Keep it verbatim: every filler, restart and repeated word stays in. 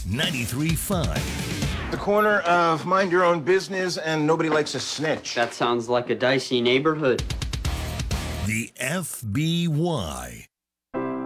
ninety-three point five. The corner of mind your own business and nobody likes a snitch. That sounds like a dicey neighborhood. The F B Y.